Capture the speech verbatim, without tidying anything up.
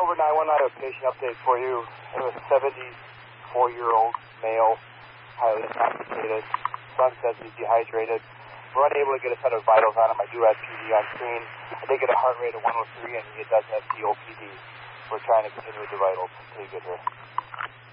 Clover nine one, I have a patient update for you. I have a seventy-four-year-old male, highly intoxicated. Son says he's dehydrated. We're unable to get a set of vitals on him. I do have P D on screen. I did get a heart rate of one oh three, and he does have C O P D. We're trying to continue with the vitals until you get here.